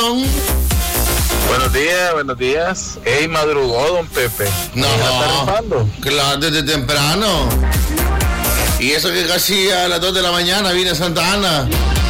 Buenos días. Ey, madrugó, don Pepe. No, ¿Está rifando? claro, desde temprano. Y eso que casi a las 2 de la mañana viene Santa Ana.